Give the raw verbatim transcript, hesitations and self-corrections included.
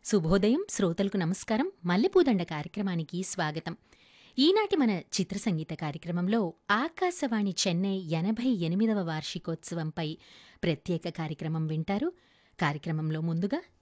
శుభోదయం శ్రోతలకు నమస్కారం. మల్లెపూదండ కార్యక్రమానికి స్వాగతం. ఈనాటి మన చిత్ర సంగీత కార్యక్రమంలో ఆకాశవాణి చెన్నై ఎనభై ఎనిమిదవ వార్షికోత్సవంపై ప్రత్యేక కార్యక్రమం వింటారు. కార్యక్రమంలో ముందుగా